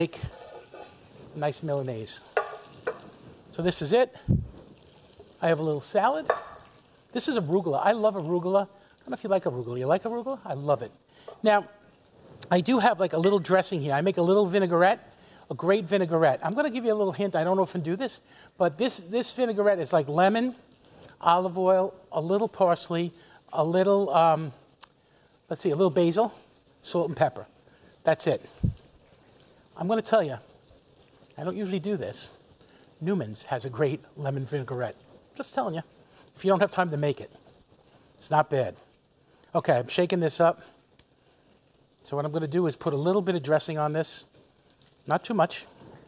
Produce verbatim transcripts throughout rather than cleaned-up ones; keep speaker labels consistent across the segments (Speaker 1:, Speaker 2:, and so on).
Speaker 1: make nice mayonnaise. So this is it. I have a little salad. This is arugula. I love arugula. I don't know if you like arugula. You like arugula? I love it. Now, I do have like a little dressing here. I make a little vinaigrette, a great vinaigrette. I'm going to give you a little hint. I don't often do this, but this, this vinaigrette is like lemon, olive oil, a little parsley, a little, um, let's see, a little basil, salt and pepper. That's it. I'm going to tell you, I don't usually do this. Newman's has a great lemon vinaigrette. Just telling you, if you don't have time to make it. It's not bad. Okay, I'm shaking this up. So what I'm going to do is put a little bit of dressing on this. Not too much.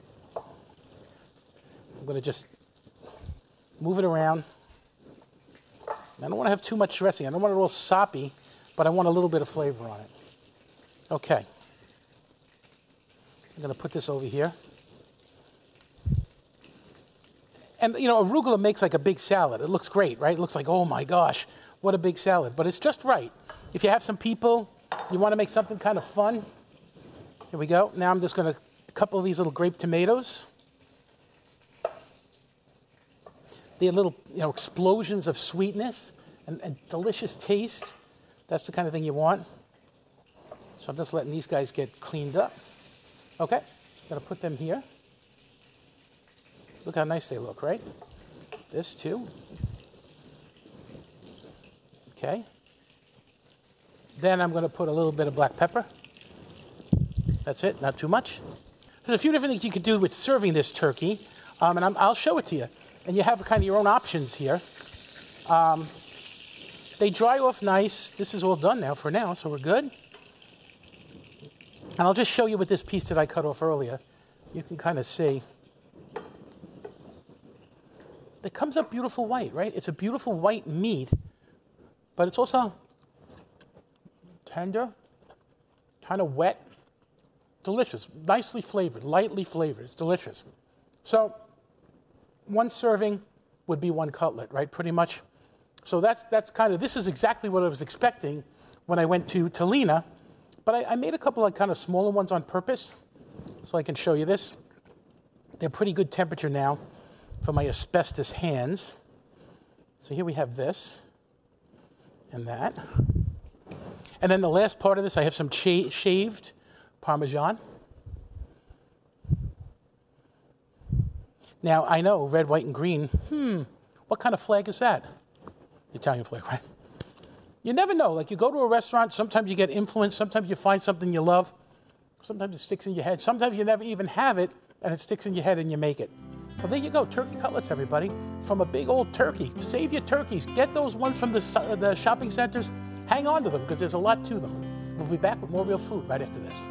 Speaker 1: I'm going to just move it around. I don't want to have too much dressing. I don't want it all soppy, but I want a little bit of flavor on it. Okay. I'm going to put this over here. And, you know, arugula makes like a big salad. It looks great, right? It looks like, oh my gosh, what a big salad. But it's just right. If you have some people, you want to make something kind of fun. Here we go. Now I'm just going to, a couple of these little grape tomatoes. They're little, you know, explosions of sweetness and, and delicious taste. That's the kind of thing you want. So I'm just letting these guys get cleaned up. Okay, I'm going to put them here. Look how nice they look, right? This too. Okay. Then I'm going to put a little bit of black pepper. That's it, not too much. There's a few different things you could do with serving this turkey, um, and I'm, I'll show it to you. And you have kind of your own options here. Um, they dry off nice. This is all done now for now, so we're good. And I'll just show you with this piece that I cut off earlier. You can kind of see. It comes up beautiful white, right? It's a beautiful white meat, but it's also tender, kind of wet, delicious, nicely flavored, lightly flavored. It's delicious. So one serving would be one cutlet, right? Pretty much. So that's that's kind of, this is exactly what I was expecting when I went to Talina. But I, I made a couple of kind of smaller ones on purpose, so I can show you this. They're pretty good temperature now for my asbestos hands. So here we have this and that. And then the last part of this, I have some cha- shaved Parmesan. Now, I know red, white, and green. Hmm, what kind of flag is that? Italian flag, right? You never know. Like, you go to a restaurant, sometimes you get influenced, sometimes you find something you love, sometimes it sticks in your head, sometimes you never even have it, and it sticks in your head and you make it. Well, there you go, turkey cutlets, everybody, from a big old turkey. Save your turkeys. Get those ones from the, the shopping centers. Hang on to them, because there's a lot to them. We'll be back with more real food right after this.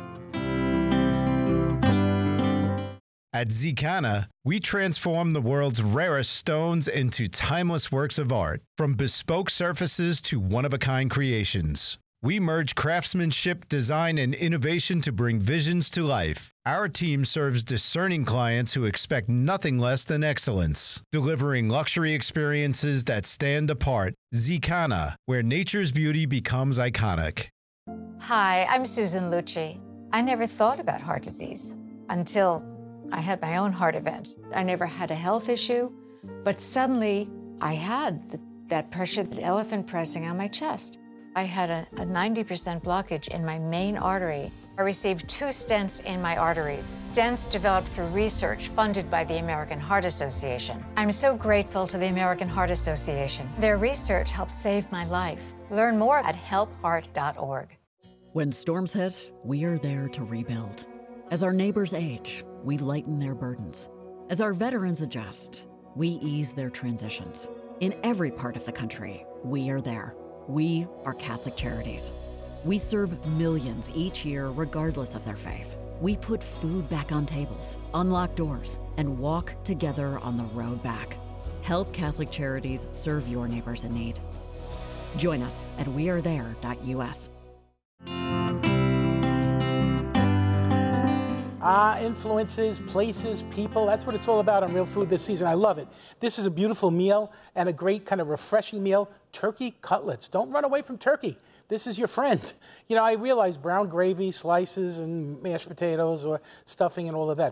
Speaker 2: At Zicana, we transform the world's rarest stones into timeless works of art, from bespoke surfaces to one-of-a-kind creations. We merge craftsmanship, design, and innovation to bring visions to life. Our team serves discerning clients who expect nothing less than excellence, delivering luxury experiences that stand apart. Zicana, where nature's beauty becomes iconic.
Speaker 3: Hi, I'm Susan Lucci. I never thought about heart disease until I had my own heart event. I never had a health issue, but suddenly I had the, that pressure, that elephant pressing on my chest. I had a, a ninety percent blockage in my main artery. I received two stents in my arteries, stents developed through research funded by the American Heart Association. I'm so grateful to the American Heart Association. Their research helped save my life. Learn more at help heart dot org.
Speaker 4: When storms hit, we are there to rebuild. As our neighbors age, we lighten their burdens. As our veterans adjust, we ease their transitions. In every part of the country, we are there. We are Catholic Charities. We serve millions each year, regardless of their faith. We put food back on tables, unlock doors, and walk together on the road back. Help Catholic Charities serve your neighbors in need. Join us at we are there dot U S.
Speaker 1: Ah, influences, places, people. That's what it's all about on Real Food this season. I love it. This is a beautiful meal and a great kind of refreshing meal. Turkey cutlets. Don't run away from turkey. This is your friend. You know, I realize brown gravy, slices, and mashed potatoes or stuffing and all of that.